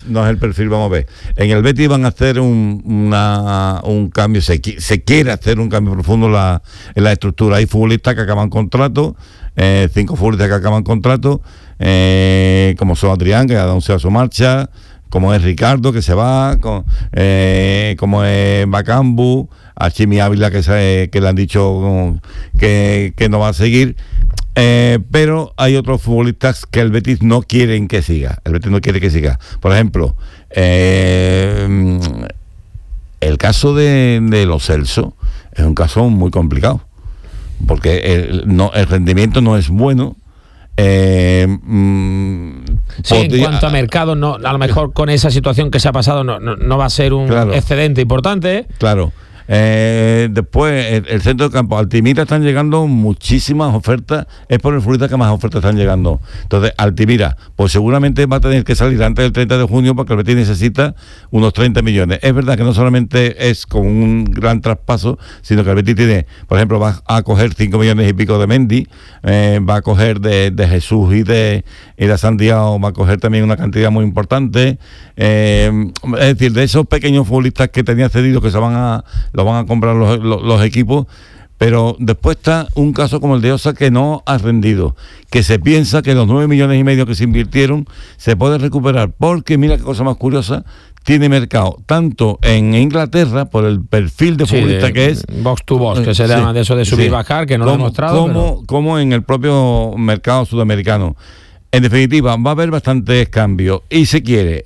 el perfil, vamos a ver. En el Betis van a hacer un cambio, se quiere hacer un cambio profundo en la estructura. Hay futbolistas que acaban contrato, 5 futbolistas que acaban contrato, como son Adrián, que ha anunciado su marcha, como es Ricardo, que se va, como es Bacambu, a Chimi Ávila, que le han dicho que no va a seguir. Pero hay otros futbolistas que el Betis no quieren que siga. El Betis no quiere que siga. Por ejemplo, el caso de Lo Celso es un caso muy complicado, porque el rendimiento no es bueno. En cuanto a mercado, no, a lo mejor con esa situación que se ha pasado no va a ser un excedente importante. Claro. Después, el centro de campo, Altimira, están llegando muchísimas ofertas, es por el futbolista que más ofertas están llegando. Entonces, Altimira, pues seguramente va a tener que salir antes del 30 de junio porque el Betis necesita unos 30 millones. Es verdad que no solamente es con un gran traspaso, sino que el Betis tiene, por ejemplo, va a coger 5 millones y pico de Mendy, va a coger de Jesús y de Santiago, va a coger también una cantidad muy importante. Es decir, de esos pequeños futbolistas que tenía cedidos que lo van a comprar los equipos, pero después está un caso como el de Osa, que no ha rendido, que se piensa que los 9,5 millones que se invirtieron se puede recuperar, porque mira qué cosa más curiosa, tiene mercado tanto en Inglaterra por el perfil de futbolista que es box to box, que se llama de eso de subir y bajar, que no lo ha mostrado, como en el propio mercado sudamericano. En definitiva, va a haber bastantes cambios y se quiere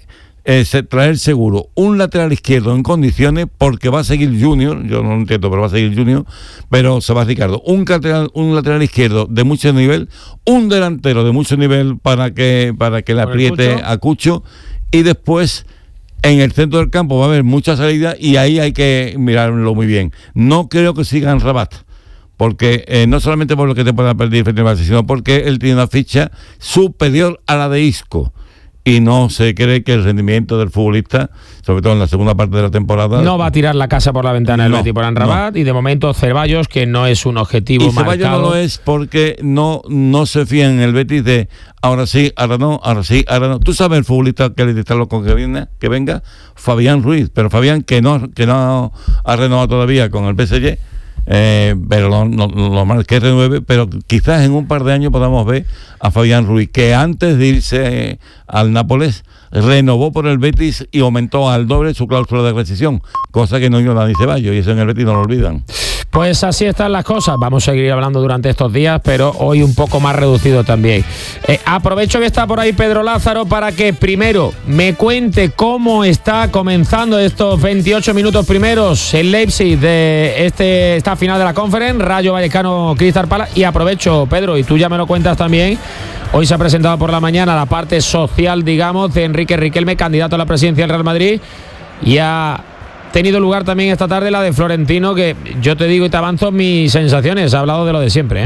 traer seguro un lateral izquierdo en condiciones, porque va a seguir Junior, yo no lo entiendo, pero va a seguir Junior, pero se va Ricardo, un lateral izquierdo de mucho nivel, un delantero de mucho nivel para que le apriete a Cucho, y después en el centro del campo va a haber mucha salida y ahí hay que mirarlo muy bien. No creo que sigan Rabat, porque no solamente por lo que te pueda perder frente al Barça, sino porque él tiene una ficha superior a la de Isco. Y no se cree que el rendimiento del futbolista, sobre todo en la segunda parte de la temporada, no va a tirar la casa por la ventana el Betis por Amrabat, y de momento Ceballos, que no es un objetivo marcado. Y Ceballos no lo es porque no se fía en el Betis de ahora sí, ahora no, ahora sí, ahora no. Tú sabes el futbolista que le está loco que venga, Fabián Ruiz, pero Fabián que no ha renovado todavía con el PSG. Pero lo malo es que renueve, pero quizás en un par de años podamos ver a Fabián Ruiz, que antes de irse al Nápoles renovó por el Betis y aumentó al doble su cláusula de rescisión, cosa que no hizo Dani Ceballos, y eso en el Betis no lo olvidan. Pues así están las cosas. Vamos a seguir hablando durante estos días, pero hoy un poco más reducido también. Aprovecho que está por ahí Pedro Lázaro para que primero me cuente cómo está comenzando estos 28 minutos primeros el Leipzig de esta final de la Conference, Rayo Vallecano Crystal Palace. Y aprovecho, Pedro, y tú ya me lo cuentas también, hoy se ha presentado por la mañana la parte social, digamos, de Enrique Riquelme, candidato a la presidencia del Real Madrid, y ha tenido lugar también esta tarde la de Florentino, que yo te digo y te avanzo mis sensaciones, ha hablado de lo de siempre,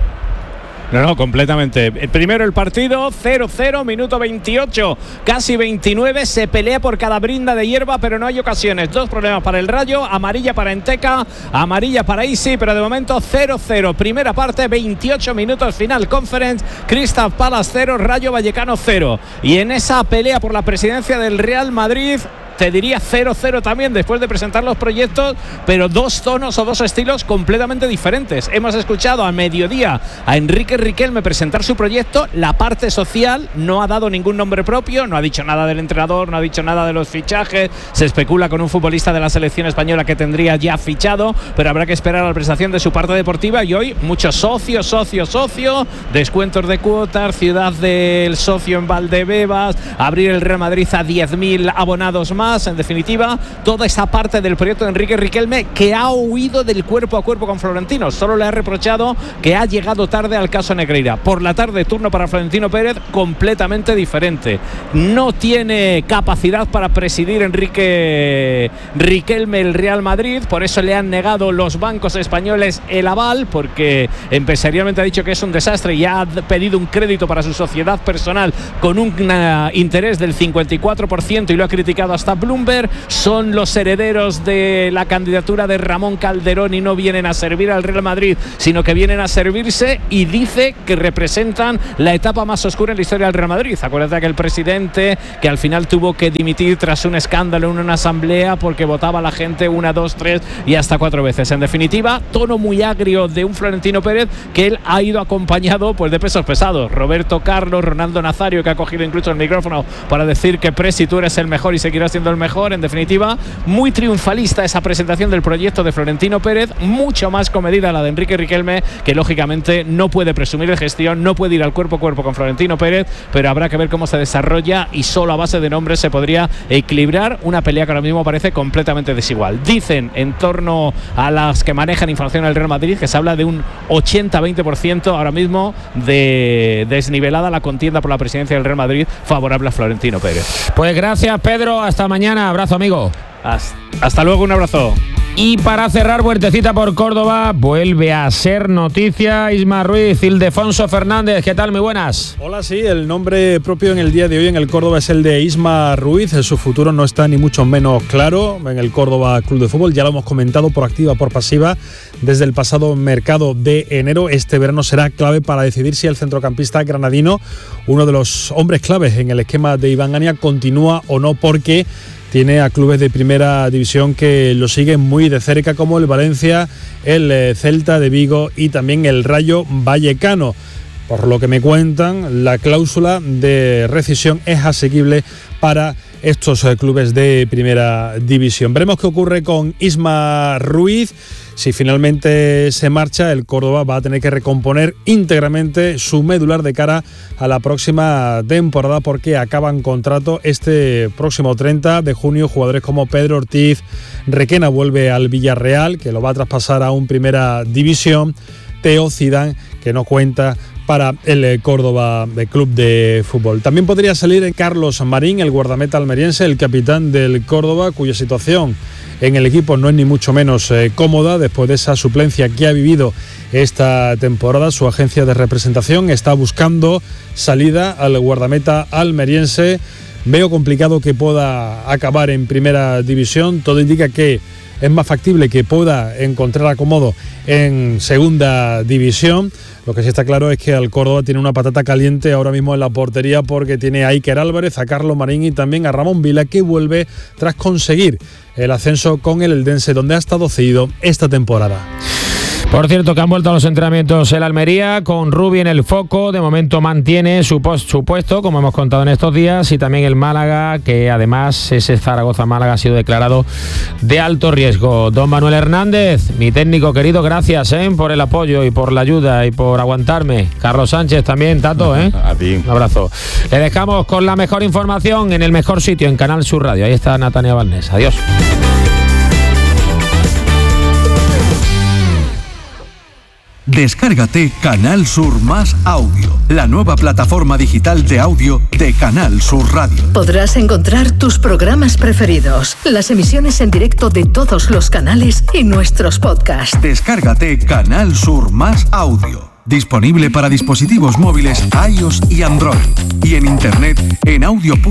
No, completamente. Primero el partido, 0-0, minuto 28, casi 29, se pelea por cada brinda de hierba, pero no hay ocasiones. 2 problemas para el Rayo, amarilla para Enteca, amarilla para Isi, pero de momento 0-0. Primera parte, 28 minutos, final Conference, Crystal Palace 0, Rayo Vallecano 0. Y en esa pelea por la presidencia del Real Madrid, te diría 0-0 también, después de presentar los proyectos, pero 2 tonos o 2 estilos completamente diferentes. Hemos escuchado a mediodía a Enrique Riquelme presentar su proyecto, la parte social, no ha dado ningún nombre propio, no ha dicho nada del entrenador, no ha dicho nada de los fichajes, se especula con un futbolista de la selección española que tendría ya fichado, pero habrá que esperar a la presentación de su parte deportiva. Y hoy muchos socio, descuentos de cuotas, ciudad del socio en Valdebebas, abrir el Real Madrid a 10.000 abonados más. En definitiva, toda esa parte del proyecto de Enrique Riquelme, que ha huido del cuerpo a cuerpo con Florentino. Solo le ha reprochado que ha llegado tarde al caso Negreira. Por la tarde, turno para Florentino Pérez completamente diferente. No tiene capacidad para presidir Enrique Riquelme el Real Madrid, por eso le han negado los bancos españoles el aval, porque empresarialmente ha dicho que es un desastre y ha pedido un crédito para su sociedad personal con un interés del 54% y lo ha criticado hasta Bloomberg. Son los herederos de la candidatura de Ramón Calderón y no vienen a servir al Real Madrid, sino que vienen a servirse, y dice dice que representan la etapa más oscura en la historia del Real Madrid. Acuérdate que el presidente, que al final tuvo que dimitir tras un escándalo en una asamblea porque votaba a la gente 1, 2, 3 y hasta 4 veces. En definitiva, tono muy agrio de un Florentino Pérez que él ha ido acompañado pues de pesos pesados. Roberto Carlos, Ronaldo Nazario, que ha cogido incluso el micrófono para decir que Presi, tú eres el mejor y seguirás siendo el mejor. En definitiva, muy triunfalista esa presentación del proyecto de Florentino Pérez, mucho más comedida la de Enrique Riquelme, que lógicamente no puede presumir de gestión, no puede ir al cuerpo a cuerpo con Florentino Pérez, pero habrá que ver cómo se desarrolla y solo a base de nombres se podría equilibrar una pelea que ahora mismo parece completamente desigual. Dicen en torno a las que manejan información del Real Madrid que se habla de un 80-20% ahora mismo de desnivelada la contienda por la presidencia del Real Madrid favorable a Florentino Pérez. Pues gracias, Pedro, hasta mañana, abrazo, amigo. Hasta luego, un abrazo. Y para cerrar, vueltecita por Córdoba, vuelve a ser noticia Isma Ruiz, Ildefonso Fernández. ¿Qué tal? Muy buenas. Hola, sí, el nombre propio en el día de hoy en el Córdoba es el de Isma Ruiz. Su futuro no está ni mucho menos claro en el Córdoba Club de Fútbol. Ya lo hemos comentado por activa, por pasiva, desde el pasado mercado de enero. Este verano será clave para decidir si el centrocampista granadino, uno de los hombres claves en el esquema de Iván Ania, continúa o no, porque tiene a clubes de primera división que lo siguen muy de cerca, como el Valencia, el Celta de Vigo y también el Rayo Vallecano. Por lo que me cuentan, la cláusula de rescisión es asequible para estos clubes de primera división. Veremos qué ocurre con Isma Ruiz. Si finalmente se marcha, el Córdoba va a tener que recomponer íntegramente su medular de cara a la próxima temporada, porque acaban contrato este próximo 30 de junio. Jugadores como Pedro Ortiz, Requena vuelve al Villarreal, que lo va a traspasar a un primera división. Teo Zidane, que no cuenta para el Córdoba Club de Fútbol. También podría salir Carlos Marín, el guardameta almeriense, el capitán del Córdoba, cuya situación en el equipo no es ni mucho menos cómoda después de esa suplencia que ha vivido esta temporada. Su agencia de representación está buscando salida al guardameta almeriense. Veo complicado que pueda acabar en primera división. Todo indica que es más factible que pueda encontrar acomodo en segunda división. Lo que sí está claro es que al Córdoba tiene una patata caliente ahora mismo en la portería, porque tiene a Iker Álvarez, a Carlos Marín y también a Ramón Vila, que vuelve tras conseguir el ascenso con el Eldense, donde ha estado cedido esta temporada. Por cierto, que han vuelto a los entrenamientos el Almería, con Rubi en el foco. De momento mantiene su puesto, como hemos contado en estos días, y también el Málaga, que además ese Zaragoza-Málaga ha sido declarado de alto riesgo. Don Manuel Hernández, mi técnico querido, gracias por el apoyo y por la ayuda y por aguantarme. Carlos Sánchez también, Tato, A ti. Un abrazo. Le dejamos con la mejor información en el mejor sitio, en Canal Sur Radio. Ahí está Natania Balnés. Adiós. Descárgate Canal Sur Más Audio, la nueva plataforma digital de audio de Canal Sur Radio. Podrás encontrar tus programas preferidos, las emisiones en directo de todos los canales y nuestros podcasts. Descárgate Canal Sur Más Audio. Disponible para dispositivos móviles iOS y Android. Y en internet en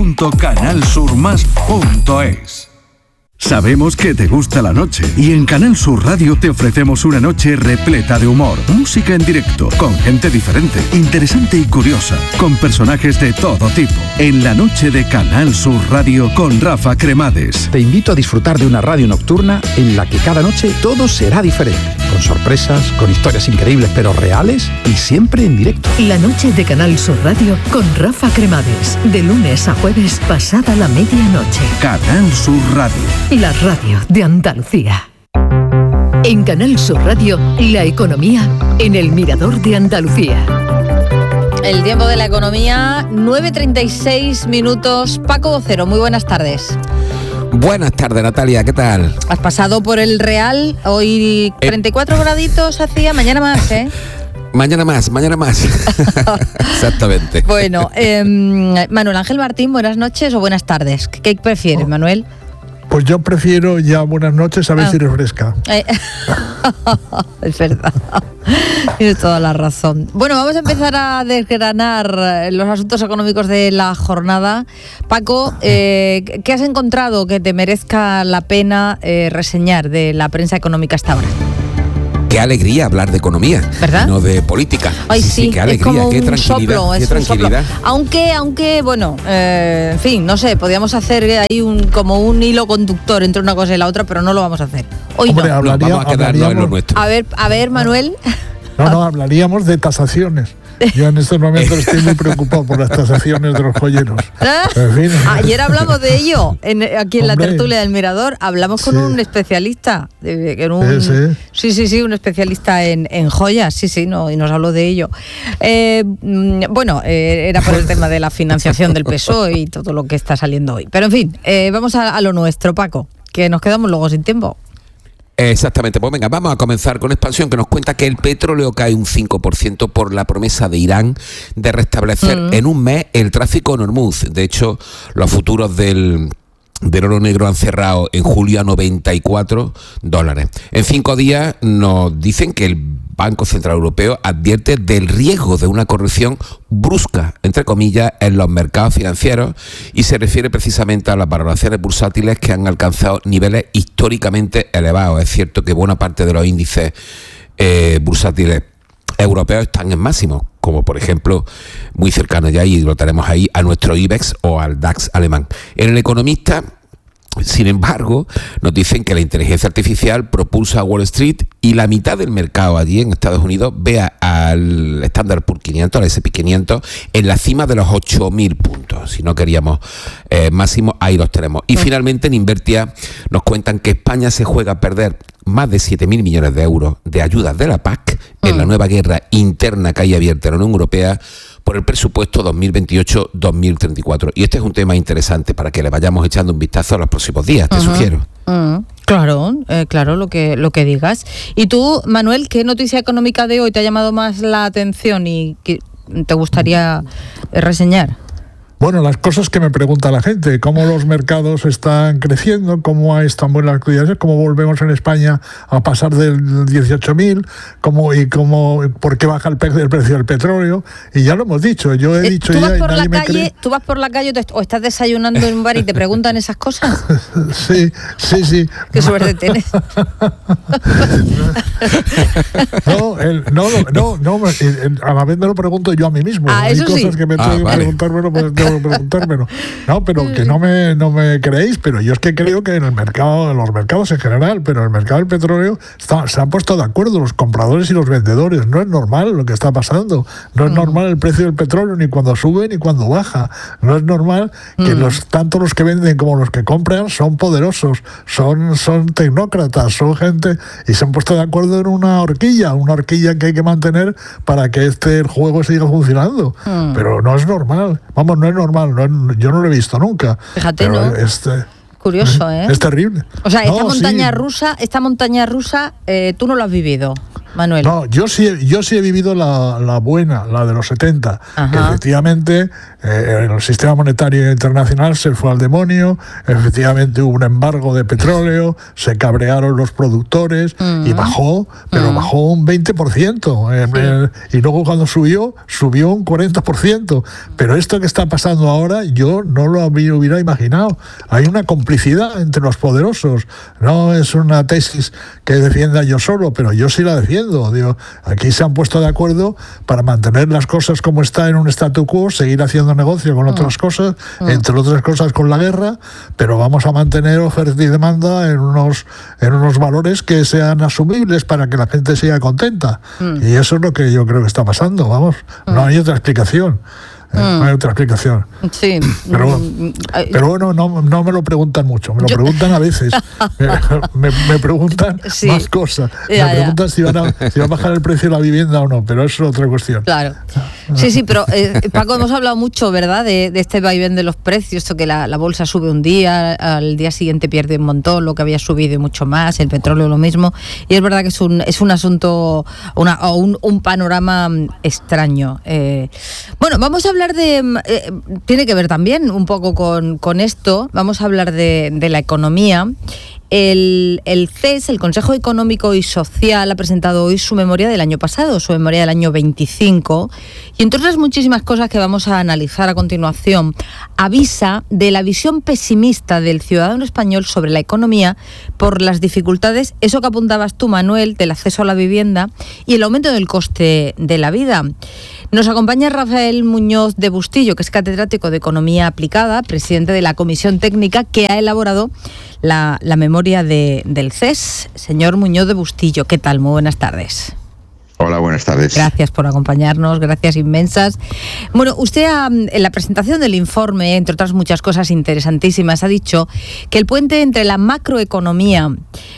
audio.canalsurmas.es. Sabemos que te gusta la noche y en Canal Sur Radio te ofrecemos una noche repleta de humor, música en directo, con gente diferente, interesante y curiosa, con personajes de todo tipo. En la noche de Canal Sur Radio con Rafa Cremades. Te invito a disfrutar de una radio nocturna en la que cada noche todo será diferente, con sorpresas, con historias increíbles pero reales y siempre en directo. La noche de Canal Sur Radio con Rafa Cremades, de lunes a jueves pasada la medianoche. Canal Sur Radio. La radio de Andalucía. En Canal Sur Radio, la economía en el Mirador de Andalucía. El tiempo de la economía, 9:36 minutos. Paco Vocero, muy buenas tardes. Buenas tardes, Natalia, ¿qué tal? Has pasado por el Real, hoy 34 graditos hacía, mañana más, ¿eh? Mañana más. Exactamente. Bueno, Manuel Ángel Martín, buenas noches o buenas tardes. ¿Qué prefieres, Manuel? Pues yo prefiero ya buenas noches, a ver si refresca. Es verdad. Tienes toda la razón. Bueno, vamos a empezar a desgranar los asuntos económicos de la jornada. Paco, ¿qué has encontrado que te merezca la pena reseñar de la prensa económica hasta ahora? qué alegría hablar de economía, ¿verdad? No de política. Ay, sí, qué alegría, es como qué un tranquilidad, soplo, qué es un soplo. tranquilidad. Aunque bueno, en fin, no sé, podríamos hacer ahí como un hilo conductor entre una cosa y la otra, pero no lo vamos a hacer. Hoy Hombre, no. Vamos a quedarnos en lo nuestro. A ver, Manuel. No, hablaríamos de tasaciones. Yo en estos momentos estoy muy preocupado por las tasaciones de los joyeros. En fin. Ayer hablamos de ello aquí en la Hombre. tertulia del Mirador. Hablamos con un especialista, sí, un especialista en joyas, y nos habló de ello. Bueno, era por el tema de la financiación del PSOE y todo lo que está saliendo hoy. Pero en fin, vamos a lo nuestro, Paco, que nos quedamos luego sin tiempo. Exactamente, pues venga, vamos a comenzar con Expansión, que nos cuenta que el petróleo cae un 5% por la promesa de Irán de restablecer en un mes el tráfico en Hormuz. De hecho, los futuros del oro negro han cerrado en julio a $94. En 5 días nos dicen que el Banco Central Europeo advierte del riesgo de una corrección brusca, entre comillas, en los mercados financieros, y se refiere precisamente a las valoraciones bursátiles que han alcanzado niveles históricamente elevados. Es cierto que buena parte de los índices bursátiles europeos están en máximos, como por ejemplo, muy cercano ya, y lo tenemos ahí, a nuestro IBEX o al DAX alemán. En El Economista, sin embargo, nos dicen que la inteligencia artificial propulsa a Wall Street y la mitad del mercado allí en Estados Unidos ve al Standard Poor's 500, al S&P 500, en la cima de los 8.000 puntos. Si no queríamos máximo, ahí los tenemos. Y finalmente en Invertia nos cuentan que España se juega a perder más de 7.000 millones de euros de ayudas de la PAC en la nueva guerra interna que hay abierta en la Unión Europea por el presupuesto 2028-2034. Y este es un tema interesante para que le vayamos echando un vistazo a los próximos días, te sugiero. Claro, lo que digas. ¿Y tú, Manuel, qué noticia económica de hoy te ha llamado más la atención y que te gustaría reseñar? Bueno, las cosas que me pregunta la gente, cómo los mercados están creciendo, cómo están buenas las actividades, cómo volvemos en España a pasar del 18.000, por qué baja el precio del petróleo, y ya lo hemos dicho, yo he dicho ¿tú ya vas y por nadie la me calle, cree. ¿Tú vas por la calle o estás desayunando en un bar y te preguntan esas cosas? Sí. Qué suerte tienes. No, a la vez me lo pregunto yo a mí mismo. Hay eso cosas sí. que me tengo que preguntármelo, pues tengo que preguntármelo. No, pero que no me creéis, pero yo es que creo que en los mercados en general, pero en el mercado del petróleo se han puesto de acuerdo los compradores y los vendedores. No es normal lo que está pasando. No es normal el precio del petróleo ni cuando sube ni cuando baja. No es normal que tanto los que venden como los que compran son poderosos, son tecnócratas, son gente, y se han puesto de acuerdo en una horquilla que hay que mantener para que el juego siga funcionando. Pero no es normal. Vamos, no es normal. Yo no lo he visto nunca. Fíjate, pero ¿no? Curioso, ¿eh? Es terrible. O sea, esta montaña rusa, tú no lo has vivido, Manuel. No, yo sí he vivido la buena, la de los 70, que efectivamente el sistema monetario internacional se fue al demonio, efectivamente hubo un embargo de petróleo, se cabrearon los productores y bajó, pero bajó un 20%, y luego cuando subió un 40%, pero esto que está pasando ahora yo no lo hubiera imaginado. Hay una complicidad entre los poderosos, no es una tesis que defienda yo solo, pero yo sí la defiendo. Digo, aquí se han puesto de acuerdo para mantener las cosas como está en un statu quo, seguir haciendo negocio con otras cosas, entre otras cosas con la guerra, pero vamos a mantener oferta y demanda en unos valores que sean asumibles para que la gente siga contenta. Y eso es lo que yo creo que está pasando, vamos, no hay otra explicación. No hay otra explicación. Sí. Pero bueno, no me lo preguntan mucho, me lo preguntan a veces. me preguntan más cosas. Me preguntan si va a bajar el precio de la vivienda o no, pero eso es otra cuestión. Claro. Sí, pero Paco, hemos hablado mucho, ¿verdad?, de este vaivén de los precios, esto que la bolsa sube un día, al día siguiente pierde un montón, lo que había subido y mucho más, el petróleo lo mismo, y es verdad que es un asunto, un panorama extraño. Bueno, vamos a hablar tiene que ver también un poco con esto, vamos a hablar de la economía. El CES, el Consejo Económico y Social, ha presentado hoy su memoria del año pasado, su memoria del año 25, y entre otras muchísimas cosas que vamos a analizar a continuación, avisa de la visión pesimista del ciudadano español sobre la economía por las dificultades, eso que apuntabas tú, Manuel, del acceso a la vivienda y el aumento del coste de la vida. Nos acompaña Rafael Muñoz de Bustillo, que es catedrático de Economía Aplicada, presidente de la Comisión Técnica que ha elaborado la memoria del CES. Señor Muñoz de Bustillo, ¿qué tal? Muy buenas tardes. Hola, buenas tardes. Gracias por acompañarnos, gracias inmensas. Bueno, usted en la presentación del informe, entre otras muchas cosas interesantísimas, ha dicho que el puente entre la macroeconomía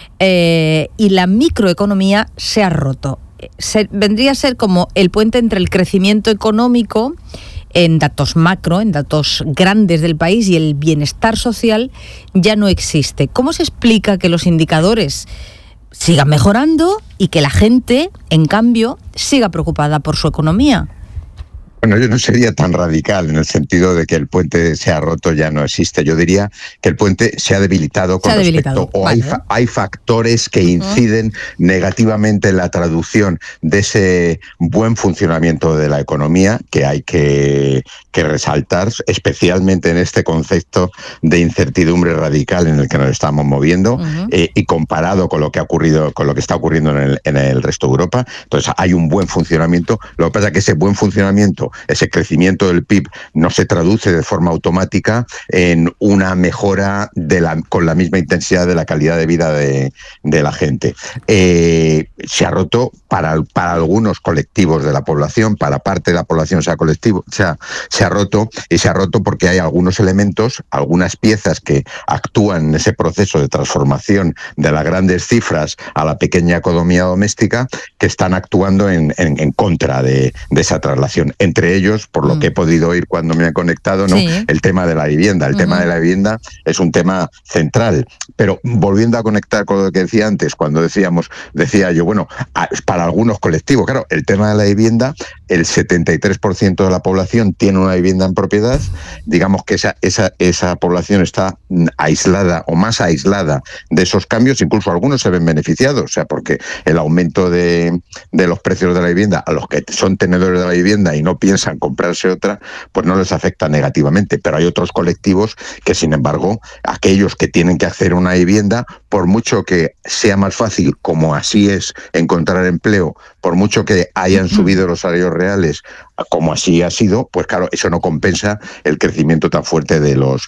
y la microeconomía se ha roto. Vendría a ser como el puente entre el crecimiento económico en datos macro, en datos grandes del país, y el bienestar social ya no existe. ¿Cómo se explica que los indicadores sigan mejorando y que la gente, en cambio, siga preocupada por su economía? Bueno, yo no sería tan radical en el sentido de que el puente se ha roto, ya no existe. Yo diría que el puente se ha debilitado con respecto, o vale, hay factores que inciden negativamente en la traducción de ese buen funcionamiento de la economía que hay que resaltar, especialmente en este concepto de incertidumbre radical en el que nos estamos moviendo, y comparado con lo que ha ocurrido, con lo que está ocurriendo en el resto de Europa. Entonces hay un buen funcionamiento. Lo que pasa es que ese buen funcionamiento, ese crecimiento del PIB, no se traduce de forma automática en una mejora con la misma intensidad de la calidad de vida de la gente. Se ha roto para algunos colectivos de la población, para parte de la población se ha roto porque hay algunos elementos, algunas piezas que actúan en ese proceso de transformación de las grandes cifras a la pequeña economía doméstica, que están actuando en contra de esa traslación. Entre ellos, por lo que he podido oír cuando me han conectado, ¿no? Sí. El tema de la vivienda. El tema de la vivienda es un tema central. Pero volviendo a conectar con lo que decía antes, cuando decía yo, bueno, para algunos colectivos, claro, el tema de la vivienda, el 73% de la población tiene una vivienda en propiedad. Digamos que esa población está aislada o más aislada de esos cambios. Incluso algunos se ven beneficiados, o sea, porque el aumento de los precios de la vivienda a los que son tenedores de la vivienda y no piensan comprarse otra, pues no les afecta negativamente. Pero hay otros colectivos que, sin embargo, aquellos que tienen que acceder a una vivienda, por mucho que sea más fácil, como así es, encontrar empleo, por mucho que hayan subido los salarios reales, como así ha sido, pues claro, eso no compensa el crecimiento tan fuerte de los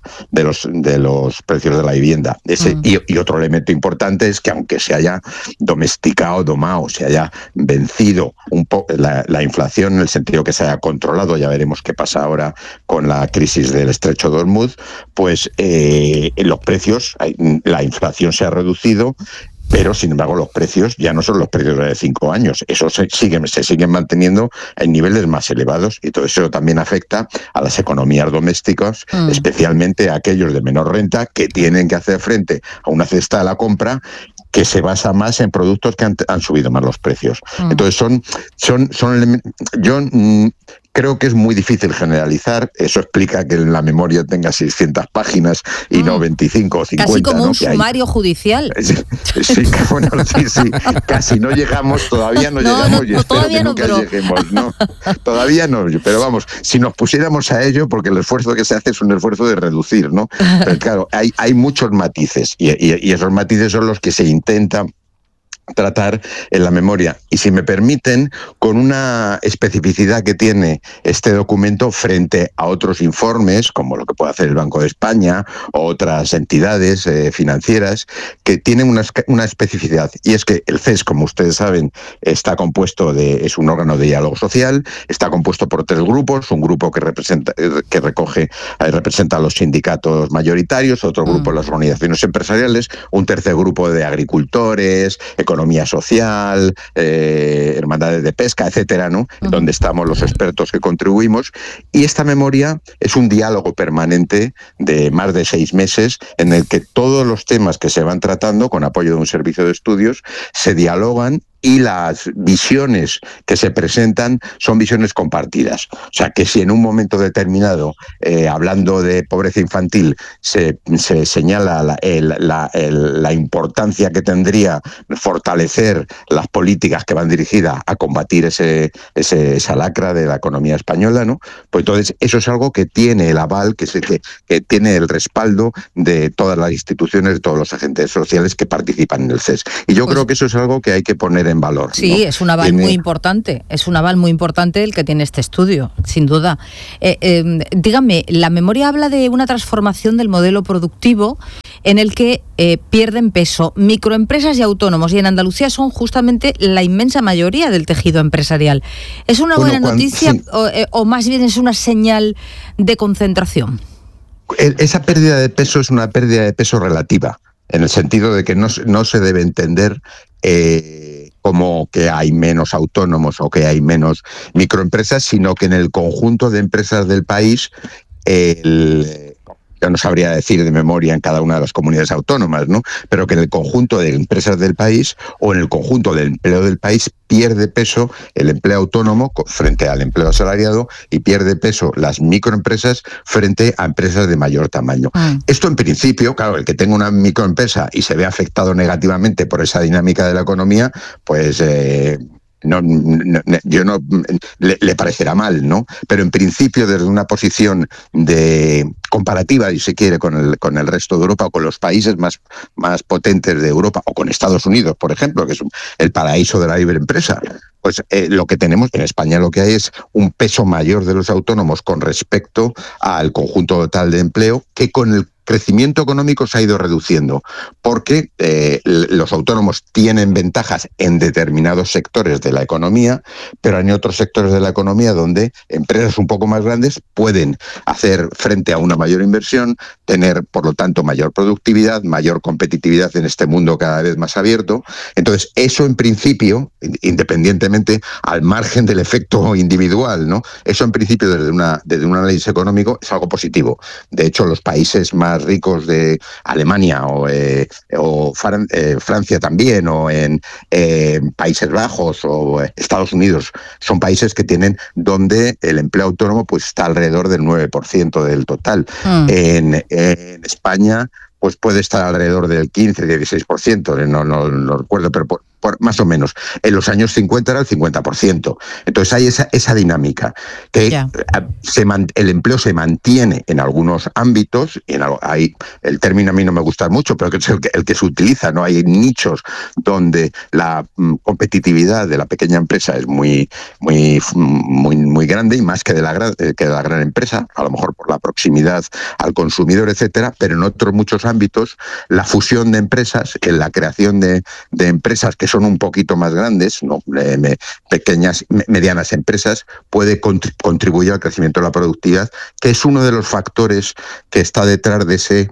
precios de la vivienda. Y otro elemento importante es que, aunque se haya domado, se haya vencido un poco la inflación, en el sentido que se haya controlado, ya veremos qué pasa ahora con la crisis del estrecho de Hormuz, pues los precios, la inflación se ha reducido, pero sin embargo los precios ya no son los precios de 5 años, esos se siguen manteniendo en niveles más elevados, y todo eso también afecta a las economías domésticas, especialmente a aquellos de menor renta, que tienen que hacer frente a una cesta de la compra que se basa más en productos que han subido más los precios. Entonces son elementos. Yo creo que es muy difícil generalizar. Eso explica que la memoria tenga 600 páginas y no 25 o 50. Casi como, ¿no?, un que sumario judicial. Sí, bueno, sí. Casi no llegamos, todavía no llegamos, y espero que nunca lleguemos. No, todavía no, pero vamos, si nos pusiéramos a ello, porque el esfuerzo que se hace es un esfuerzo de reducir, ¿no? Pero claro, hay muchos matices, y esos matices son los que se intentan tratar en la memoria, y si me permiten, con una especificidad que tiene este documento frente a otros informes, como lo que puede hacer el Banco de España o otras entidades financieras, que tienen una especificidad, y es que el CES, como ustedes saben, es un órgano de diálogo social, está compuesto por 3 grupos: un grupo que representa a los sindicatos mayoritarios, otro grupo las organizaciones empresariales, un tercer grupo de agricultores, economía social, hermandades de pesca, etcétera, ¿no? Donde estamos los expertos que contribuimos. Y esta memoria es un diálogo permanente de más de 6 meses, en el que todos los temas que se van tratando, con apoyo de un servicio de estudios, se dialogan y las visiones que se presentan son visiones compartidas. O sea, que si en un momento determinado, hablando de pobreza infantil, se señala la importancia que tendría fortalecer las políticas que van dirigidas a combatir esa lacra de la economía española, ¿no? Pues entonces eso es algo que tiene el aval, que tiene el respaldo de todas las instituciones, de todos los agentes sociales que participan en el CES. Y yo creo que eso es algo que hay que poner en valor. Sí, ¿no? Es un aval muy importante. Es un aval muy importante el que tiene este estudio, sin duda. Dígame, la memoria habla de una transformación del modelo productivo en el que pierden peso microempresas y autónomos, y en Andalucía son justamente la inmensa mayoría del tejido empresarial. ¿Es una buena noticia o más bien es una señal de concentración? Esa pérdida de peso es una pérdida de peso relativa, en el sentido de que no se debe entender como que hay menos autónomos o que hay menos microempresas, sino que en el conjunto de empresas del país, yo no sabría decir de memoria en cada una de las comunidades autónomas, ¿no? Pero que en el conjunto de empresas del país o en el conjunto del empleo del país pierde peso el empleo autónomo frente al empleo asalariado y pierde peso las microempresas frente a empresas de mayor tamaño. Esto en principio, claro, el que tenga una microempresa y se ve afectado negativamente por esa dinámica de la economía, pues le parecerá mal, ¿no? Pero en principio, desde una posición de comparativa, si se quiere, con el resto de Europa o con los países más potentes de Europa o con Estados Unidos, por ejemplo, que es el paraíso de la libre empresa, pues lo que tenemos en España, lo que hay es un peso mayor de los autónomos con respecto al conjunto total de empleo, que con el crecimiento económico se ha ido reduciendo, porque los autónomos tienen ventajas en determinados sectores de la economía, pero hay otros sectores de la economía donde empresas un poco más grandes pueden hacer frente a una mayor inversión, tener, por lo tanto, mayor productividad, mayor competitividad en este mundo cada vez más abierto. Entonces, eso en principio, independientemente al margen del efecto individual, ¿no? Eso en principio desde un análisis económico es algo positivo. De hecho, los países más ricos de Alemania o Francia también, o en Países Bajos o Estados Unidos, son países que tienen donde el empleo autónomo pues está alrededor del 9% del total. En España pues puede estar alrededor del 15-16%, no recuerdo, pero por más o menos. En los años 50 era el 50%. Entonces hay esa dinámica, que el empleo se mantiene en algunos ámbitos, y el término a mí no me gusta mucho, pero que es el que se utiliza, ¿no? Hay nichos donde la competitividad de la pequeña empresa es muy grande, y más que de la gran empresa, a lo mejor por la proximidad al consumidor, etcétera, pero en otros muchos ámbitos la fusión de empresas, en la creación de empresas que son un poquito más grandes, ¿no? Pequeñas, medianas empresas, puede contribuir al crecimiento de la productividad, que es uno de los factores que está detrás de ese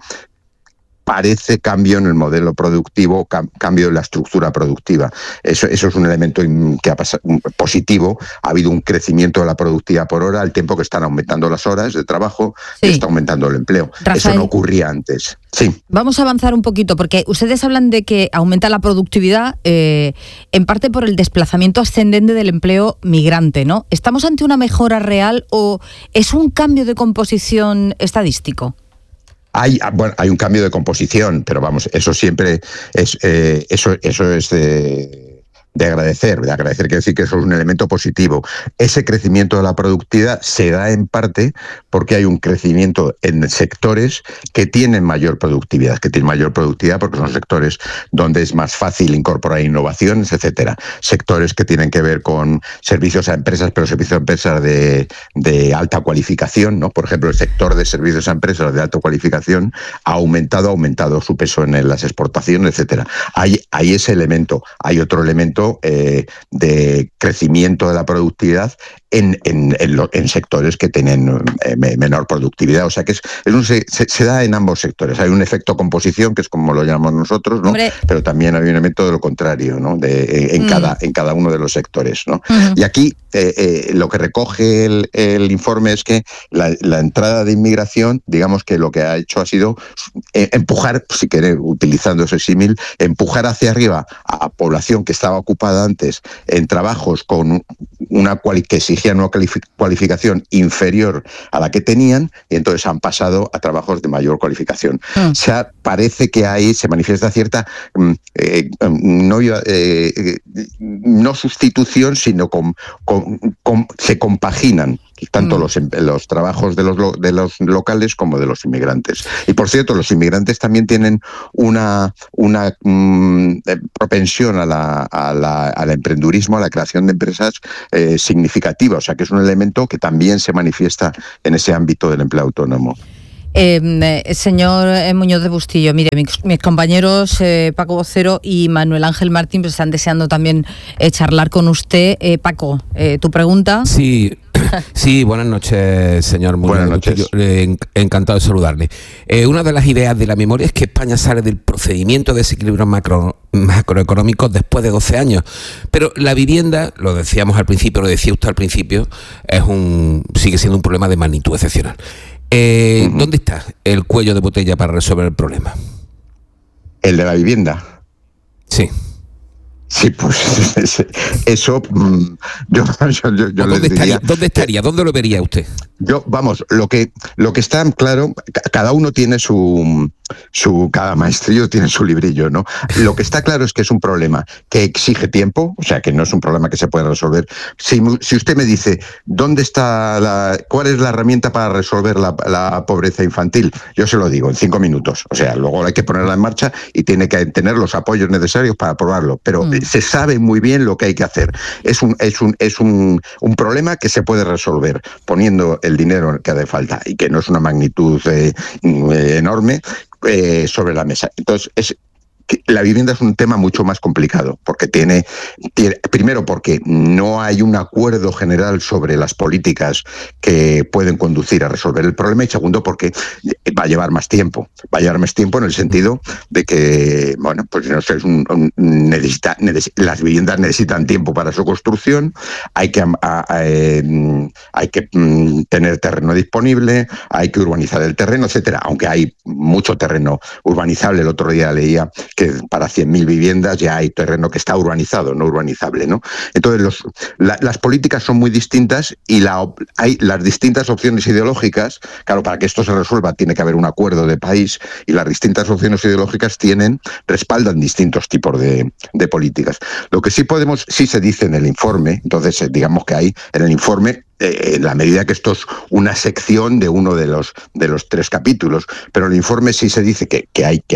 parece cambio en el modelo productivo, cambio en la estructura productiva. Eso es un elemento que ha pasado positivo. Ha habido un crecimiento de la productividad por hora, al tiempo que están aumentando las horas de trabajo y está aumentando el empleo. Rafael, eso no ocurría antes. Sí. Vamos a avanzar un poquito, porque ustedes hablan de que aumenta la productividad en parte por el desplazamiento ascendente del empleo migrante, ¿no? ¿Estamos ante una mejora real o es un cambio de composición estadístico? Hay un cambio de composición, pero vamos, eso siempre es de agradecer, quiere decir que eso es un elemento positivo. Ese crecimiento de la productividad se da en parte porque hay un crecimiento en sectores que tienen mayor productividad, porque son sectores donde es más fácil incorporar innovaciones, etcétera. Sectores que tienen que ver con servicios a empresas, pero servicios a empresas de alta cualificación, ¿no? Por ejemplo, el sector de servicios a empresas de alta cualificación ha aumentado su peso en las exportaciones, etcétera. Hay ese elemento. Hay otro elemento de crecimiento de la productividad en sectores que tienen menor productividad. O sea que se da en ambos sectores. Hay un efecto composición, que es como lo llamamos nosotros, ¿no? Pero también hay un elemento de lo contrario, ¿no? En cada uno de los sectores, ¿no? Y aquí lo que recoge el informe es que la entrada de inmigración, digamos que lo que ha hecho ha sido empujar, si queréis, utilizando ese símil, empujar hacia arriba a población que estaba ocupada antes en trabajos con que exigían una cualificación inferior a la que tenían, y entonces han pasado a trabajos de mayor cualificación. O sea, parece que ahí se manifiesta cierta no sustitución, sino se compaginan tanto los trabajos de los locales como de los inmigrantes. Y por cierto, los inmigrantes también tienen una propensión al emprendurismo, a la creación de empresas significativa. O sea que es un elemento que también se manifiesta en ese ámbito del empleo autónomo. Señor Muñoz de Bustillo, mire, mis compañeros Paco Vocero y Manuel Ángel Martín pues están deseando también charlar con usted. Paco, ¿tu pregunta? Sí, buenas noches, señor Muñoz. Buenas noches. Encantado de saludarle. Una de las ideas de la memoria es que España sale del procedimiento de desequilibrios macroeconómicos después de 12 años. Pero la vivienda, lo decíamos al principio, lo decía usted al principio, sigue siendo un problema de magnitud excepcional. ¿Dónde está el cuello de botella para resolver el problema? ¿El de la vivienda? Sí. Sí, pues eso yo les diría... ¿Dónde estaría? ¿Dónde lo vería usted? Lo que está claro, cada uno tiene cada maestrillo tiene su librillo, ¿no? Lo que está claro es que es un problema que exige tiempo, o sea, que no es un problema que se puede resolver. Si usted me dice, ¿cuál es la herramienta para resolver la pobreza infantil? Yo se lo digo, en 5 minutos. O sea, luego hay que ponerla en marcha y tiene que tener los apoyos necesarios para aprobarlo. Pero se sabe muy bien lo que hay que hacer. Es un problema que se puede resolver poniendo el dinero que hace falta y que no es una magnitud enorme sobre la mesa. Entonces, la vivienda es un tema mucho más complicado, porque primero porque no hay un acuerdo general sobre las políticas que pueden conducir a resolver el problema, y segundo porque va a llevar más tiempo. Va a llevar más tiempo en el sentido de que, bueno, pues no sé, las viviendas necesitan tiempo para su construcción, hay que tener terreno disponible, hay que urbanizar el terreno, etcétera. Aunque hay mucho terreno urbanizable, el otro día leía que para 100.000 viviendas ya hay terreno que está urbanizado, no urbanizable, ¿no? Entonces, las políticas son muy distintas y hay las distintas opciones ideológicas. Claro, para que esto se resuelva tiene que haber un acuerdo de país, y las distintas opciones ideológicas respaldan distintos tipos de políticas. Lo que sí se dice en el informe, entonces digamos que hay en el informe, en la medida que esto es una sección de uno de los 3 capítulos, pero en el informe sí se dice que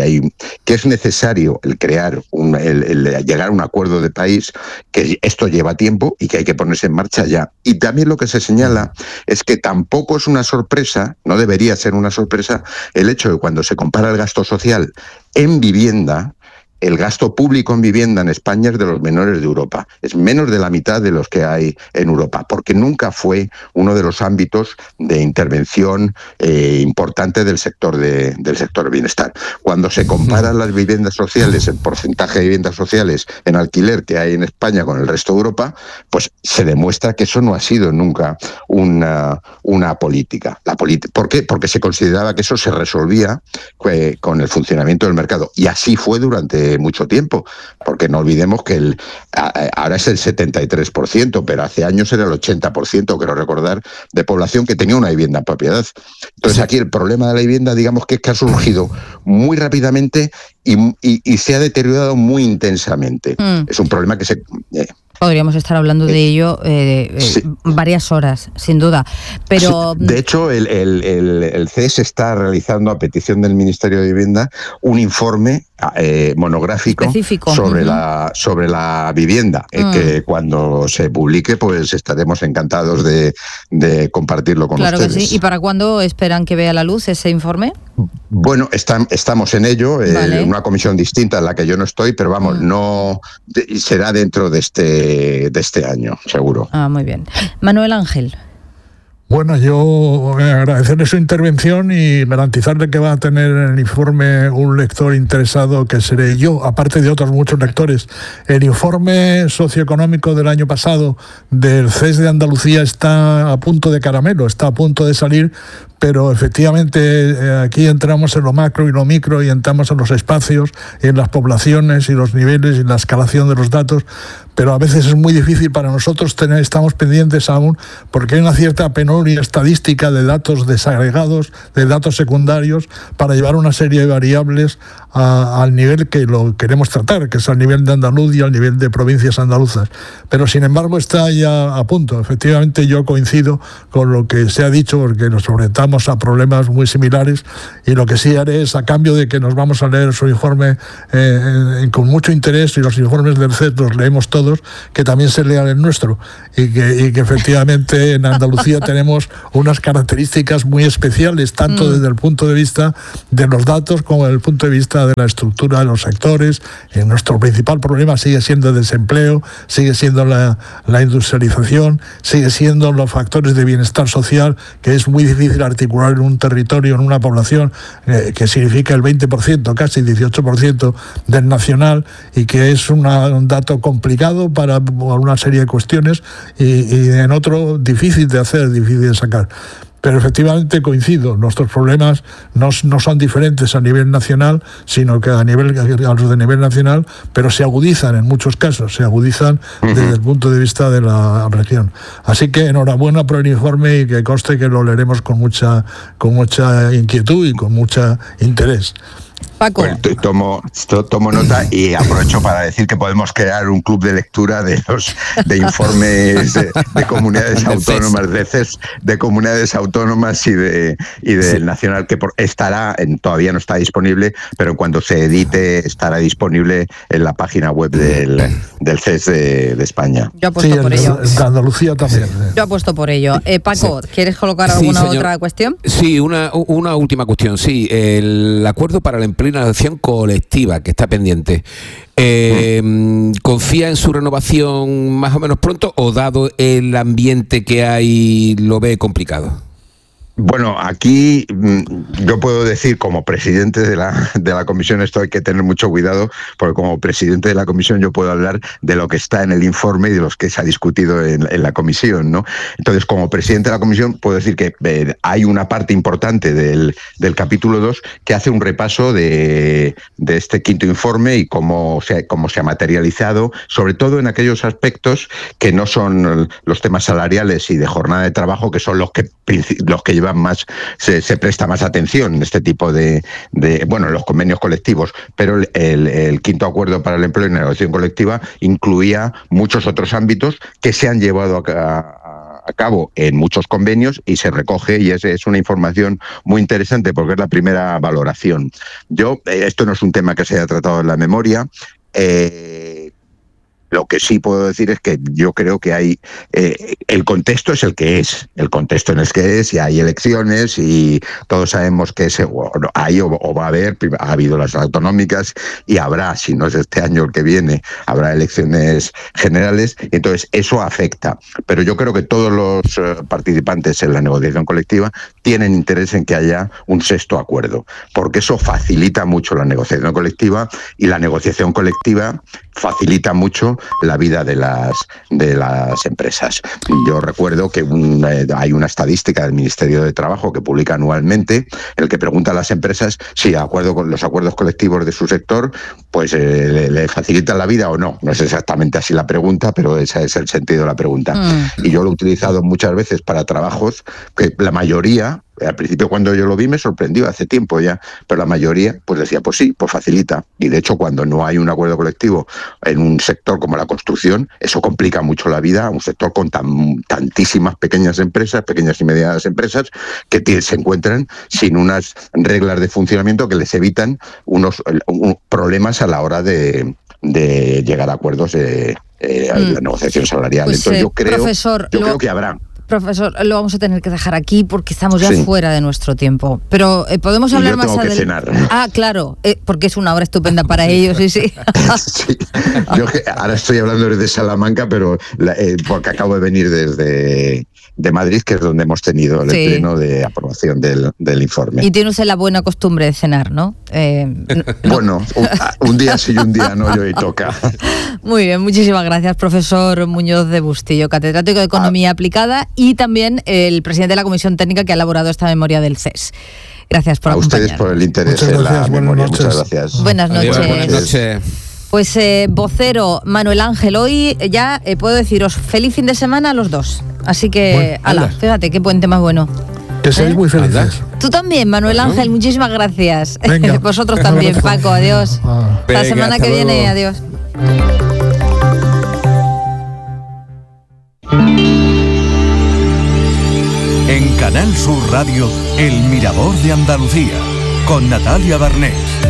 es necesario el llegar a un acuerdo de país, que esto lleva tiempo y que hay que ponerse en marcha ya. Y también lo que se señala es que tampoco es una sorpresa, no debería ser una sorpresa, el hecho de cuando se compara el gasto social en vivienda, el gasto público en vivienda en España es de los menores de Europa. Es menos de la mitad de los que hay en Europa, porque nunca fue uno de los ámbitos de intervención importante del sector del bienestar. Cuando se comparan las viviendas sociales, el porcentaje de viviendas sociales en alquiler que hay en España con el resto de Europa, pues se demuestra que eso no ha sido nunca una política. ¿Por qué? Porque se consideraba que eso se resolvía con el funcionamiento del mercado. Y así fue durante mucho tiempo, porque no olvidemos que ahora es el 73%, pero hace años era el 80%, quiero recordar, de población que tenía una vivienda en propiedad. Entonces aquí el problema de la vivienda, digamos que es que ha surgido muy rápidamente y se ha deteriorado muy intensamente. Es un problema que podríamos estar hablando de ello sí, varias horas, sin duda. Pero sí, de hecho, el CES está realizando, a petición del Ministerio de Vivienda, un informe monográfico específico sobre la vivienda, que cuando se publique, pues estaremos encantados de compartirlo con ustedes. Claro que sí. ¿Y para cuándo esperan que vea la luz ese informe? Bueno, estamos en ello, vale. Una comisión distinta en la que yo no estoy, pero vamos, no será dentro de este de este año, seguro. Muy bien. Manuel Ángel. Bueno, yo agradecerle su intervención y garantizarle que va a tener en el informe un lector interesado, que seré yo, aparte de otros muchos lectores. El informe socioeconómico del año pasado del CES de Andalucía está a punto de caramelo, está a punto de salir, pero efectivamente aquí entramos en lo macro y lo micro y entramos en los espacios, en las poblaciones y los niveles y la escalación de los datos, pero a veces es muy difícil para nosotros estamos pendientes aún, porque hay una cierta penuria estadística de datos desagregados, de datos secundarios, para llevar una serie de variables al nivel que lo queremos tratar, que es al nivel de Andaluz y al nivel de provincias andaluzas. Pero sin embargo está ya a punto. Efectivamente yo coincido con lo que se ha dicho, porque nos enfrentamos a problemas muy similares, y lo que sí haré es, a cambio de que nos vamos a leer su informe con mucho interés, y los informes del CES los leemos todos, que también se lean el nuestro, y que efectivamente en Andalucía tenemos unas características muy especiales, tanto desde el punto de vista de los datos como desde el punto de vista de la estructura de los sectores. Nuestro principal problema sigue siendo el desempleo, sigue siendo la industrialización, sigue siendo los factores de bienestar social, que es muy difícil articular en un territorio, en una población que significa el 20%, casi 18% del nacional, y que es un dato complicado para una serie de cuestiones, y en otro difícil de hacer, difícil de sacar. Pero efectivamente coincido, nuestros problemas no son diferentes a nivel nacional, sino que a los de nivel nacional, pero se agudizan en muchos casos, se agudizan desde el punto de vista de la región. Así que enhorabuena por el informe, y que conste que lo leeremos con mucha inquietud y con mucho interés. Paco. Bueno, tomo nota, y aprovecho para decir que podemos crear un club de lectura de informes de comunidades autónomas, de CES, de comunidades autónomas y del nacional, que todavía no está disponible, pero cuando se edite estará disponible en la página web del CES de España. Yo apuesto por ello. De Andalucía también. Yo apuesto por ello. Paco, ¿quieres colocar alguna otra cuestión? Sí, una última cuestión. Sí, el acuerdo para la implementación colectiva, que está pendiente. ¿Confía en su renovación más o menos pronto, o dado el ambiente que hay lo ve complicado? Bueno, aquí yo puedo decir, como presidente de la comisión, esto hay que tener mucho cuidado, porque como presidente de la comisión yo puedo hablar de lo que está en el informe y de los que se ha discutido en la comisión, ¿no? Entonces, como presidente de la comisión puedo decir que hay una parte importante del capítulo 2 que hace un repaso de este quinto informe y cómo se ha materializado, sobre todo en aquellos aspectos que no son los temas salariales y de jornada de trabajo, que son los que llevan más, se presta más atención en este tipo de los convenios colectivos, pero el quinto acuerdo para el empleo y la negociación colectiva incluía muchos otros ámbitos que se han llevado a cabo en muchos convenios, y se recoge, y es una información muy interesante porque es la primera valoración. Esto no es un tema que se haya tratado en la memoria. Lo que sí puedo decir es que yo creo que hay el contexto es el que es, y hay elecciones, y todos sabemos que hay o va a haber, ha habido las autonómicas, y habrá, si no es este año el que viene, habrá elecciones generales, y entonces eso afecta. Pero yo creo que todos los participantes en la negociación colectiva tienen interés en que haya un sexto acuerdo, porque eso facilita mucho la negociación colectiva, y la negociación colectiva facilita mucho la vida de las empresas. Yo recuerdo que hay una estadística del Ministerio de Trabajo que publica anualmente, en el que pregunta a las empresas si, de acuerdo con los acuerdos colectivos de su sector, pues le facilitan la vida o no. No es exactamente así la pregunta, pero ese es el sentido de la pregunta. Y yo lo he utilizado muchas veces para trabajos que la mayoría, al principio cuando yo lo vi me sorprendió, hace tiempo ya, pero la mayoría pues decía, pues sí, pues facilita. Y de hecho, cuando no hay un acuerdo colectivo en un sector como la construcción, eso complica mucho la vida a un sector con tantísimas pequeñas y medianas empresas, que se encuentran sin unas reglas de funcionamiento que les evitan unos problemas a la hora de llegar a acuerdos de la negociación salarial. Pues, entonces yo creo profesor, que habrá. Profesor, lo vamos a tener que dejar aquí porque estamos ya fuera de nuestro tiempo. Pero podemos hablar más adelante. Cenar. Ah, claro, porque es una hora estupenda para ellos, sí. Sí. Yo ahora estoy hablando desde Salamanca, pero porque acabo de venir de Madrid, que es donde hemos tenido el pleno de aprobación del informe. Y tiene usted la buena costumbre de cenar, ¿no? Bueno, un día sí y un día no, y hoy toca. Muy bien, muchísimas gracias, profesor Muñoz de Bustillo, catedrático de Economía Aplicada y también el presidente de la Comisión Técnica que ha elaborado esta memoria del CES. Gracias por acompañarnos. A ustedes por el interés en la memoria. Muchas gracias. Buenas noches. Adiós, buenas noches. Pues vocero Manuel Ángel, hoy ya puedo deciros feliz fin de semana a los dos. Así que, fíjate qué puente más bueno. Que seáis muy felices. Tú también, Manuel Ángel, muchísimas gracias. Venga. Vosotros también, Paco, adiós. La semana que viene, adiós. En Canal Sur Radio, El Mirador de Andalucía, con Natalia Barnés.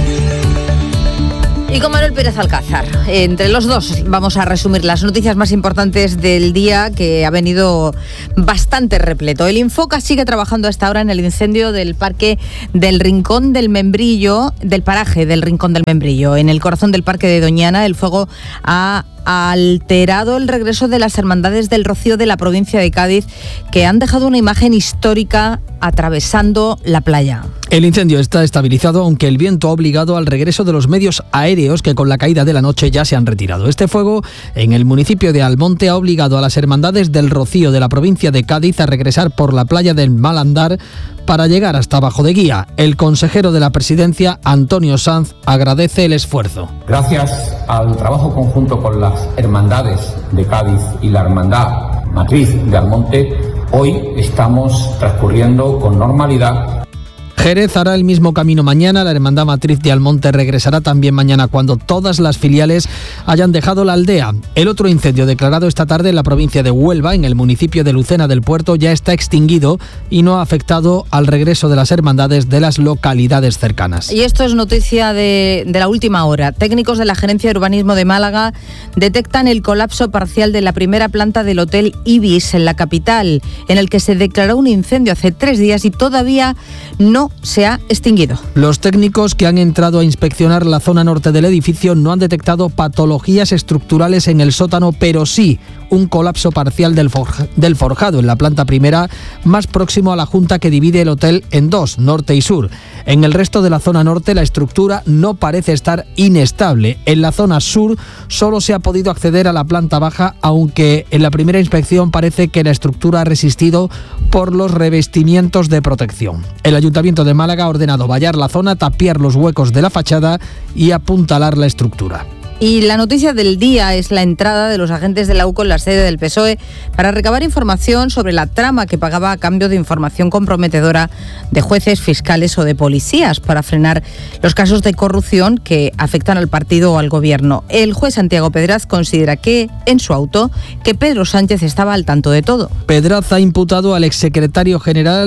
Y con Manuel Pérez Alcázar. Entre los dos vamos a resumir las noticias más importantes del día, que ha venido bastante repleto. El Infoca sigue trabajando a esta hora en el incendio del parque del Rincón del Membrillo, del paraje del Rincón del Membrillo. En el corazón del parque de Doñana, el fuego ha alterado el regreso de las hermandades del Rocío de la provincia de Cádiz, que han dejado una imagen histórica atravesando la playa. El incendio está estabilizado, aunque el viento ha obligado al regreso de los medios aéreos que con la caída de la noche ya se han retirado. Este fuego en el municipio de Almonte ha obligado a las hermandades del Rocío de la provincia de Cádiz a regresar por la playa del Malandar para llegar hasta Bajo de Guía. El consejero de la presidencia, Antonio Sanz, agradece el esfuerzo. Gracias al trabajo conjunto con las hermandades de Cádiz y la hermandad matriz de Almonte, hoy estamos transcurriendo con normalidad. Jerez hará el mismo camino mañana. La Hermandad Matriz de Almonte regresará también mañana cuando todas las filiales hayan dejado la aldea. El otro incendio declarado esta tarde en la provincia de Huelva, en el municipio de Lucena del Puerto, ya está extinguido y no ha afectado al regreso de las hermandades de las localidades cercanas. Y esto es noticia de la última hora. Técnicos de la Gerencia de Urbanismo de Málaga detectan el colapso parcial de la primera planta del Hotel Ibis en la capital, en el que se declaró un incendio hace 3 días y todavía no se ha extinguido. Los técnicos que han entrado a inspeccionar la zona norte del edificio no han detectado patologías estructurales en el sótano, pero sí un colapso parcial del forjado en la planta primera, más próximo a la junta que divide el hotel en dos, norte y sur. En el resto de la zona norte la estructura no parece estar inestable. En la zona sur solo se ha podido acceder a la planta baja, aunque en la primera inspección parece que la estructura ha resistido por los revestimientos de protección. El Ayuntamiento de Málaga ha ordenado vallar la zona, tapiar los huecos de la fachada y apuntalar la estructura. Y la noticia del día es la entrada de los agentes de la UCO en la sede del PSOE para recabar información sobre la trama que pagaba a cambio de información comprometedora de jueces, fiscales o de policías para frenar los casos de corrupción que afectan al partido o al gobierno. El juez Santiago Pedraz considera que, en su auto, que Pedro Sánchez estaba al tanto de todo. Pedraz ha imputado al exsecretario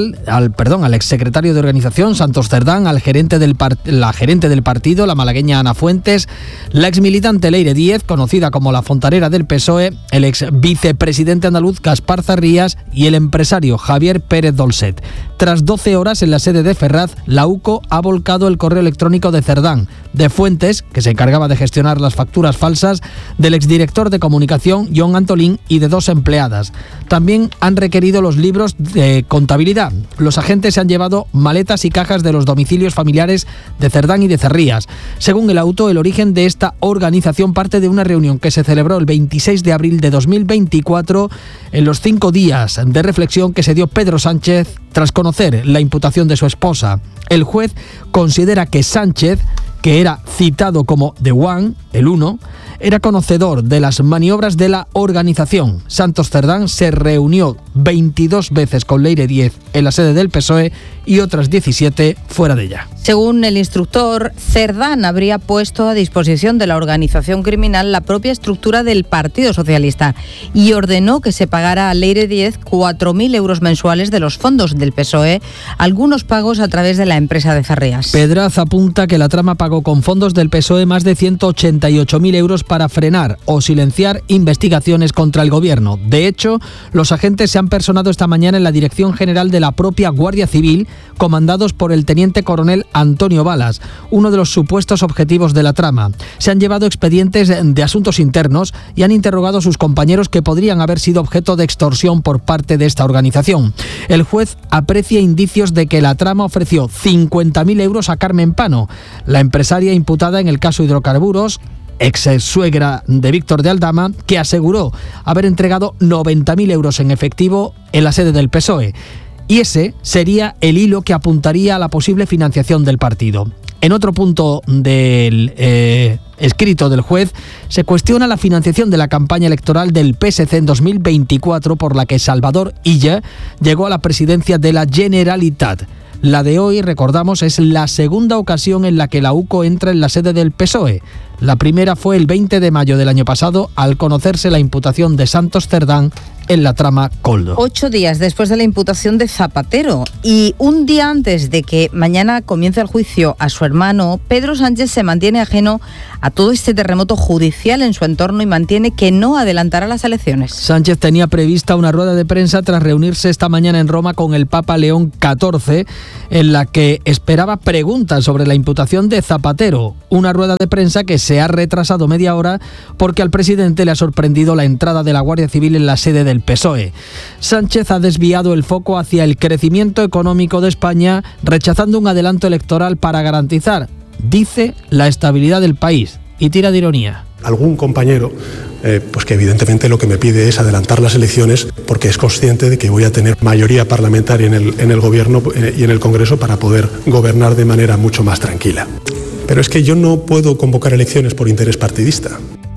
de organización, Santos Cerdán, la gerente del partido, la malagueña Ana Fuentes, la exmilitante Leire Díez, conocida como la fontanera del PSOE, el ex vicepresidente andaluz Gaspar Zarrías y el empresario Javier Pérez Dolcet. Tras 12 horas en la sede de Ferraz, la UCO ha volcado el correo electrónico de Cerdán, de Fuentes, que se encargaba de gestionar las facturas falsas, del exdirector de comunicación John Antolín y de 2 empleadas. También han requerido los libros de contabilidad. Los agentes se han llevado maletas y cajas de los domicilios familiares de Cerdán y de Zarrías. Según el auto, el origen de esta organización parte de una reunión que se celebró el 26 de abril de 2024 en los 5 días de reflexión que se dio Pedro Sánchez tras conocer la imputación de su esposa. El juez considera que Sánchez, que era citado como The One, el uno, era conocedor de las maniobras de la organización. Santos Cerdán se reunió 22 veces con Leire Díez en la sede del PSOE y otras 17 fuera de ella. Según el instructor, Cerdán habría puesto a disposición de la organización criminal la propia estructura del Partido Socialista y ordenó que se pagara a Leire Díez 4.000 euros mensuales de los fondos del PSOE, algunos pagos a través de la empresa de Zarrías. Pedraz apunta que la trama pagó con fondos del PSOE más de 180 68.000 euros para frenar o silenciar investigaciones contra el gobierno. De hecho, los agentes se han personado esta mañana en la Dirección General de la propia Guardia Civil, comandados por el teniente coronel Antonio Balas, uno de los supuestos objetivos de la trama. Se han llevado expedientes de asuntos internos y han interrogado a sus compañeros que podrían haber sido objeto de extorsión por parte de esta organización. El juez aprecia indicios de que la trama ofreció 50.000 euros a Carmen Pano, la empresaria imputada en el caso Hidrocarburos, ex suegra de Víctor de Aldama, que aseguró haber entregado 90.000 euros en efectivo en la sede del PSOE. Y ese sería el hilo que apuntaría a la posible financiación del partido. En otro punto del escrito del juez, se cuestiona la financiación de la campaña electoral del PSC en 2024, por la que Salvador Illa llegó a la presidencia de la Generalitat. La de hoy, recordamos, es la segunda ocasión en la que la UCO entra en la sede del PSOE. La primera fue el 20 de mayo del año pasado, al conocerse la imputación de Santos Cerdán en la trama Coldo. 8 días después de la imputación de Zapatero y un día antes de que mañana comience el juicio a su hermano, Pedro Sánchez se mantiene ajeno a todo este terremoto judicial en su entorno y mantiene que no adelantará las elecciones. Sánchez tenía prevista una rueda de prensa tras reunirse esta mañana en Roma con el Papa León XIV, en la que esperaba preguntas sobre la imputación de Zapatero. Una rueda de prensa que se ha retrasado media hora porque al presidente le ha sorprendido la entrada de la Guardia Civil en la sede del PSOE. Sánchez ha desviado el foco hacia el crecimiento económico de España, rechazando un adelanto electoral para garantizar, dice, la estabilidad del país. Y tira de ironía. Algún compañero, pues que evidentemente lo que me pide es adelantar las elecciones porque es consciente de que voy a tener mayoría parlamentaria en el gobierno y en el Congreso para poder gobernar de manera mucho más tranquila. Pero es que yo no puedo convocar elecciones por interés partidista.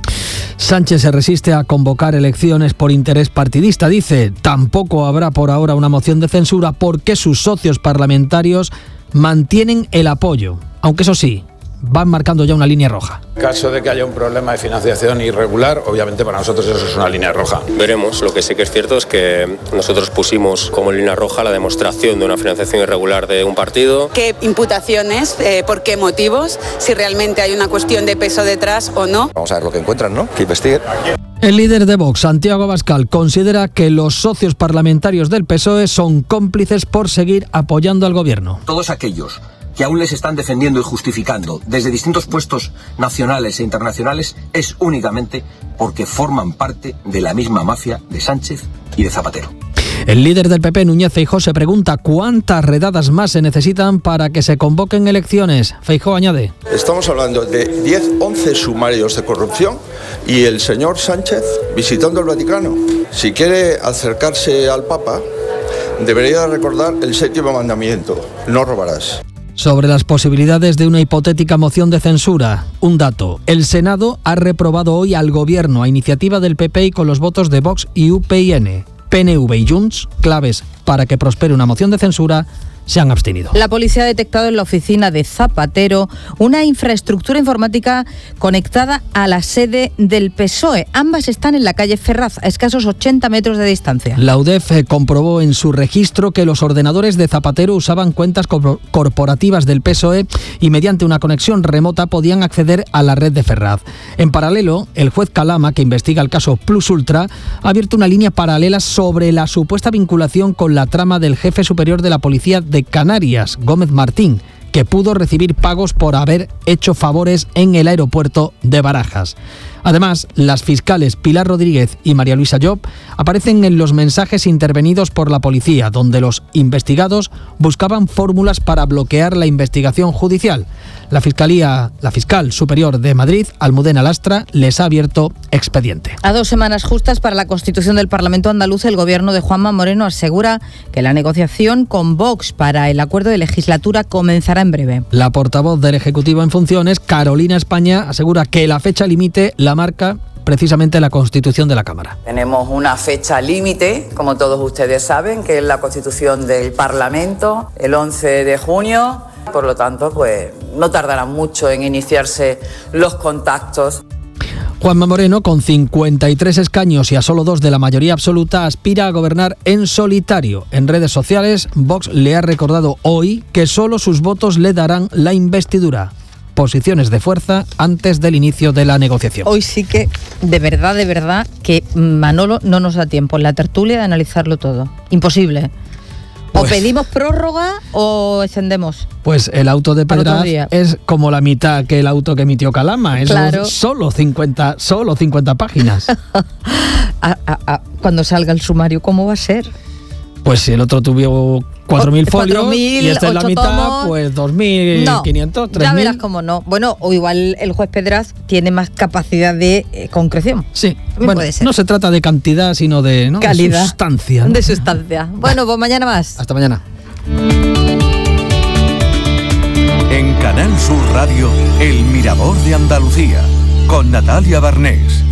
Sánchez se resiste a convocar elecciones por interés partidista. Dice, tampoco habrá por ahora una moción de censura porque sus socios parlamentarios mantienen el apoyo. Aunque eso sí, van marcando ya una línea roja. En caso de que haya un problema de financiación irregular, obviamente para nosotros eso es una línea roja. Veremos. Lo que sí que es cierto es que nosotros pusimos como línea roja la demostración de una financiación irregular de un partido. ¿Qué imputaciones? ¿Por qué motivos? Si realmente hay una cuestión de peso detrás o no. Vamos a ver lo que encuentran, ¿no? Que investiguen. El líder de Vox, Santiago Abascal, considera que los socios parlamentarios del PSOE son cómplices por seguir apoyando al gobierno. Todos aquellos que aún les están defendiendo y justificando desde distintos puestos nacionales e internacionales es únicamente porque forman parte de la misma mafia de Sánchez y de Zapatero. El líder del PP, Núñez Feijóo, se pregunta cuántas redadas más se necesitan para que se convoquen elecciones. Feijóo añade: estamos hablando de 10-11 sumarios de corrupción y el señor Sánchez visitando el Vaticano. Si quiere acercarse al Papa, debería recordar el 7º mandamiento: no robarás. Sobre las posibilidades de una hipotética moción de censura, un dato. El Senado ha reprobado hoy al Gobierno a iniciativa del PP y con los votos de Vox y UPyN. PNV y Junts, claves para que prospere una moción de censura, se han abstenido. La policía ha detectado en la oficina de Zapatero una infraestructura informática conectada a la sede del PSOE. Ambas están en la calle Ferraz, a escasos 80 metros de distancia. La UDEF comprobó en su registro que los ordenadores de Zapatero usaban cuentas corporativas del PSOE y mediante una conexión remota podían acceder a la red de Ferraz. En paralelo, el juez Calama, que investiga el caso Plus Ultra, ha abierto una línea paralela sobre la supuesta vinculación con la trama del jefe superior de la policía de Canarias, Gómez Martín, que pudo recibir pagos por haber hecho favores en el aeropuerto de Barajas. Además, las fiscales Pilar Rodríguez y María Luisa Job aparecen en los mensajes intervenidos por la policía, donde los investigados buscaban fórmulas para bloquear la investigación judicial. La fiscal superior de Madrid, Almudena Lastra, les ha abierto expediente. A 2 semanas justas para la constitución del Parlamento andaluz, el gobierno de Juanma Moreno asegura que la negociación con Vox para el acuerdo de legislatura comenzará en breve. La portavoz del Ejecutivo en funciones, Carolina España, asegura que la fecha límite la marca precisamente la Constitución de la Cámara. Tenemos una fecha límite, como todos ustedes saben, que es la Constitución del Parlamento, el 11 de junio. Por lo tanto, pues no tardará mucho en iniciarse los contactos. Juanma Moreno, con 53 escaños y a solo 2 de la mayoría absoluta, aspira a gobernar en solitario. En redes sociales, Vox le ha recordado hoy que solo sus votos le darán la investidura. posiciones de fuerza antes del inicio de la negociación. Hoy sí que, de verdad, que Manolo no nos da tiempo en la tertulia de analizarlo todo. Imposible. O pedimos prórroga o extendemos. Pues el auto de Pedraz es como la mitad que el auto que emitió Calama. Es claro. solo 50 páginas. Cuando salga el sumario, ¿cómo va a ser? Pues si el otro tuvo 4.000 folios y esta es la mitad, tomos, pues 2.500, 3.000. Ya verás cómo no. Bueno, o igual el juez Pedraz tiene más capacidad de concreción. Sí, bueno, puede ser. No se trata de cantidad, sino de calidad, de sustancia. De sustancia. Bueno, pues mañana más. Hasta mañana. En Canal Sur Radio, El Mirador de Andalucía, con Natalia Barnés.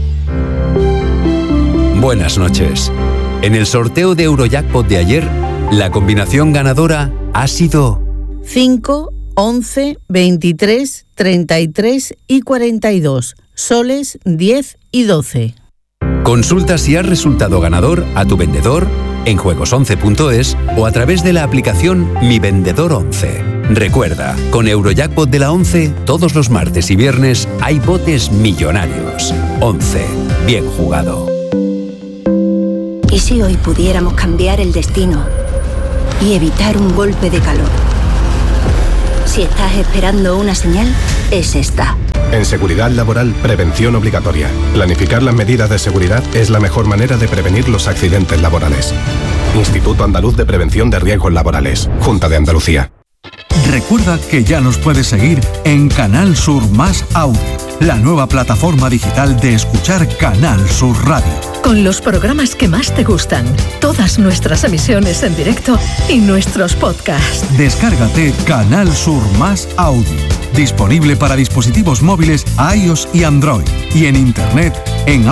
Buenas noches. En el sorteo de Eurojackpot de ayer, la combinación ganadora ha sido 5, 11, 23, 33 y 42, soles 10 y 12. Consulta si has resultado ganador a tu vendedor en juegos11.es o a través de la aplicación Mi Vendedor 11. Recuerda, con Eurojackpot de la 11, todos los martes y viernes hay botes millonarios. 11. Bien jugado. ¿Y si hoy pudiéramos cambiar el destino y evitar un golpe de calor? Si estás esperando una señal, es esta. En seguridad laboral, prevención obligatoria. Planificar las medidas de seguridad es la mejor manera de prevenir los accidentes laborales. Instituto Andaluz de Prevención de Riesgos Laborales. Junta de Andalucía. Recuerda que ya nos puedes seguir en Canal Sur Más Audio, la nueva plataforma digital de escuchar Canal Sur Radio. Con los programas que más te gustan, todas nuestras emisiones en directo y nuestros podcasts. Descárgate Canal Sur Más Audio, disponible para dispositivos móviles iOS y Android, y en internet en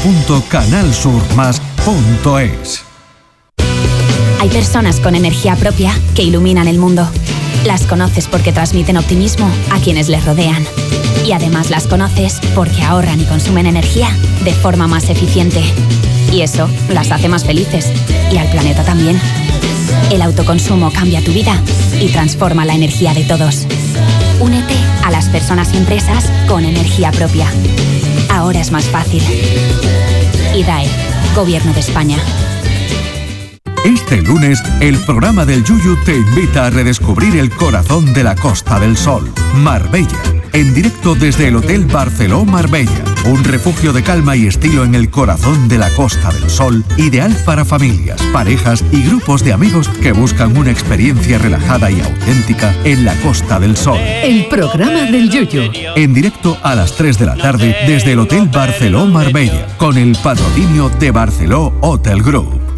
audio.canalsurmas.es. Hay personas con energía propia que iluminan el mundo. Las conoces porque transmiten optimismo a quienes les rodean. Y además las conoces porque ahorran y consumen energía de forma más eficiente. Y eso las hace más felices. Y al planeta también. El autoconsumo cambia tu vida y transforma la energía de todos. Únete a las personas y empresas con energía propia. Ahora es más fácil. IDAE, Gobierno de España. Este lunes, el programa del Yuyu te invita a redescubrir el corazón de la Costa del Sol, Marbella, en directo desde el Hotel Barceló Marbella, un refugio de calma y estilo en el corazón de la Costa del Sol, ideal para familias, parejas y grupos de amigos que buscan una experiencia relajada y auténtica en la Costa del Sol. El programa del Yuyu. En directo a las 3 de la tarde desde el Hotel Barceló Marbella, con el patrocinio de Barceló Hotel Group.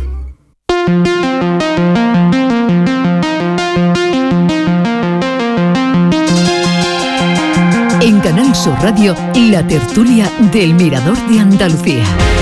En Canal Sur Radio, la tertulia del Mirador de Andalucía.